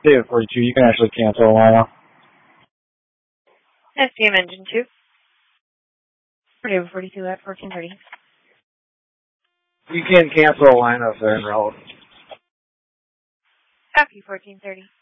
David 42, you can actually cancel a line off. SCM engine 2. David 42 at 1430. You can cancel a line off there in relevance. Copy 1430.